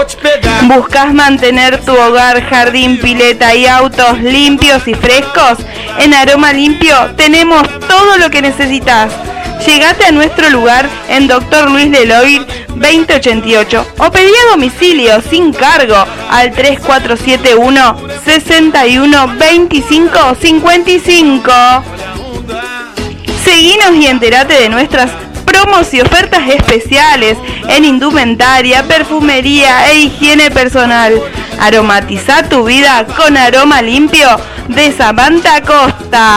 ¿Buscas mantener tu hogar, jardín, pileta y autos limpios y frescos? En Aroma Limpio tenemos todo lo que necesitas. Llegate a nuestro lugar en Dr. Luis Leloir 2088 o pedí a domicilio sin cargo al 3471 61 25 55. Seguinos y entérate de nuestras promos y ofertas especiales en indumentaria, perfumería e higiene personal. Aromatiza tu vida con Aroma Limpio de Samantha Costa.